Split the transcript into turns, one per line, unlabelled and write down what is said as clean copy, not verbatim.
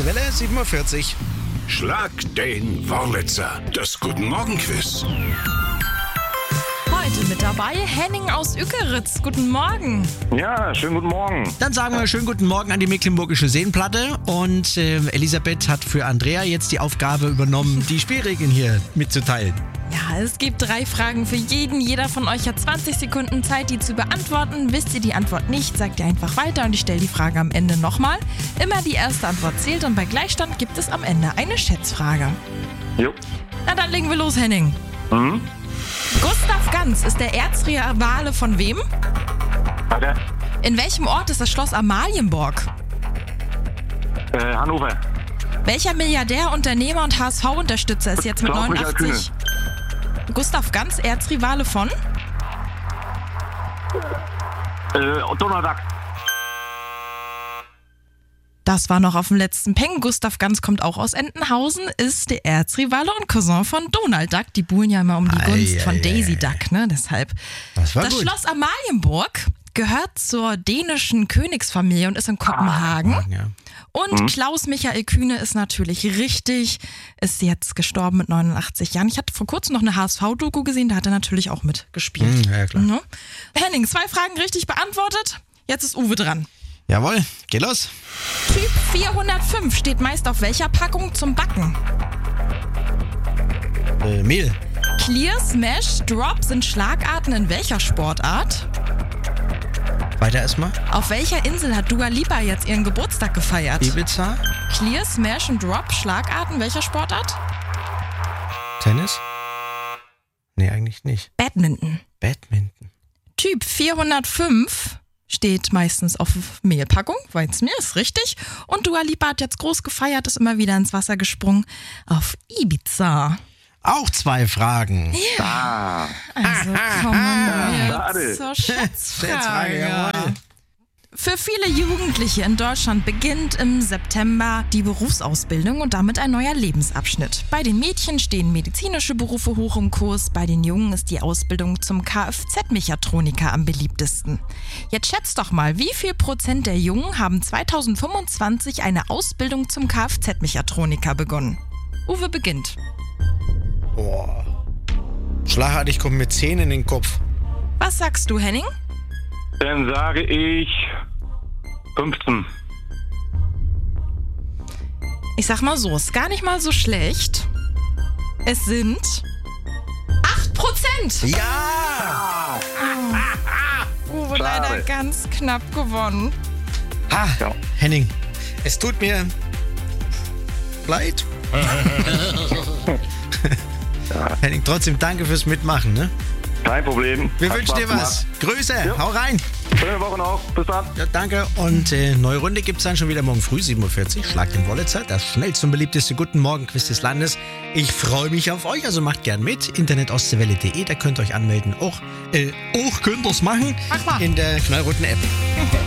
der Welle, 7.40 Uhr.
Schlag den Wurlitzer, das Guten Morgen Quiz.
Heute mit dabei Henning aus Uekeritz. Guten Morgen.
Ja, schönen guten Morgen.
Dann sagen wir schönen guten Morgen an die Mecklenburgische Seenplatte. Und Elisabeth hat für Andrea jetzt die Aufgabe übernommen, die Spielregeln hier mitzuteilen.
Ja, es gibt 3 Fragen für jeden. Jeder von euch hat 20 Sekunden Zeit, die zu beantworten. Wisst ihr die Antwort nicht, sagt ihr einfach weiter und ich stelle die Frage am Ende nochmal. Immer die erste Antwort zählt und bei Gleichstand gibt es am Ende eine Schätzfrage.
Jo.
Na dann legen wir los, Henning. Gustav Ganz ist der Erzrivale von wem?
Weiter.
In welchem Ort ist das Schloss Amalienborg?
Hannover.
Welcher Milliardär, Unternehmer und HSV-Unterstützer ist jetzt mit
Klaus-Michael
89? Gustav Ganz, Erzrivale von?
Donald Duck.
Das war noch auf dem letzten Peng. Gustav Ganz kommt auch aus Entenhausen, ist der Erzrivale und Cousin von Donald Duck. Die buhlen ja immer um die Gunst von Daisy Duck, ne? Deshalb.
Das war
Das
gut.
Schloss Amalienborg gehört zur dänischen Königsfamilie und ist in Kopenhagen.
Ja.
Und Klaus-Michael Kühne ist natürlich richtig, ist jetzt gestorben mit 89 Jahren. Ich hatte vor kurzem noch eine HSV-Doku gesehen, da hat er natürlich auch mitgespielt.
Ja, klar.
Ne? Henning, 2 Fragen richtig beantwortet. Jetzt ist Uwe dran.
Jawohl, geh los.
Typ 405 steht meist auf welcher Packung zum Backen?
Mehl.
Clear, Smash, Drop sind Schlagarten in welcher Sportart?
Weiter erstmal.
Auf welcher Insel hat Dua Lipa jetzt ihren Geburtstag gefeiert?
Ibiza.
Clear, Smash und Drop, Schlagarten welcher Sportart?
Tennis? Nee, eigentlich nicht.
Badminton.
Badminton.
Typ 405 steht meistens auf Mehlpackung, weiß mir, ist richtig. Und Dua Lipa hat jetzt groß gefeiert, ist immer wieder ins Wasser gesprungen Auf
Auch 2 Fragen.
Also kommen wir jetzt zur Schätzfrage.
jawohl.
Für viele Jugendliche in Deutschland beginnt im September die Berufsausbildung und damit ein neuer Lebensabschnitt. Bei den Mädchen stehen medizinische Berufe hoch im Kurs, bei den Jungen ist die Ausbildung zum Kfz-Mechatroniker am beliebtesten. Jetzt schätzt doch mal, wie viel Prozent der Jungen haben 2025 eine Ausbildung zum Kfz-Mechatroniker begonnen? Uwe beginnt.
Boah. Schlagartig kommt mir 10 in den Kopf.
Was sagst du, Henning?
Dann sage ich 15.
Ich sag mal so, ist gar nicht mal so schlecht. Es sind 8%.
Ja!
Uwe
Schade.
leider ganz knapp gewonnen.
Ha,
Ja.
Henning, es tut mir leid. Henning, trotzdem danke fürs Mitmachen. Ne?
Kein Problem.
Wir
Hat
wünschen dir
Spaß
was. Grüße,
Ja.
hau rein.
gemacht. Schöne Woche noch. Bis dann.
Ja, danke. Und neue Runde gibt es dann schon wieder morgen früh, 7.40 Uhr. Schlag den Wurlitzer, das schnellste und beliebteste Guten Morgen-Quiz des Landes. Ich freue mich auf euch, also macht gern mit. Internetostseewelle.de, da könnt ihr euch anmelden. Auch könnt ihr es machen
Mach mal.
in der knallroten App.